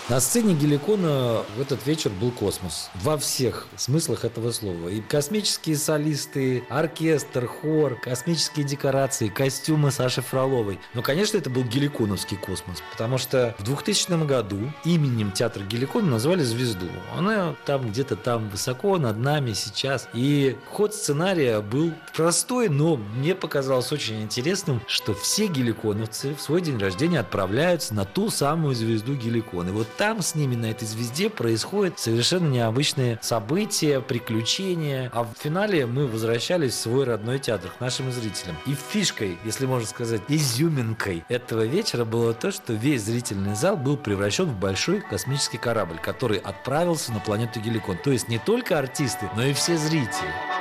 На сцене Геликона в этот вечер был космос. Во всех смыслах этого слова. И космические солисты, оркестр, хор, космические декорации, костюмы Саши Фроловой. Но, конечно, это был геликоновский космос. Потому что в 2000 году именем театра Геликона назвали звезду. Она там где-то там высоко над нами сейчас. И ход сценария был простой, но мне показалось очень интересным, что все геликоновцы в свой день рождения отправляются на ту самую звезду Геликона. И вот там с ними на этой звезде происходят совершенно необычные события, приключения. А в финале мы возвращались в свой родной театр к нашим зрителям. И фишкой, если можно сказать, изюминкой этого вечера было то, что весь зрительный зал был превращен в большой космический корабль, который отправился на планету Геликон. То есть не только артисты, но и все зрители.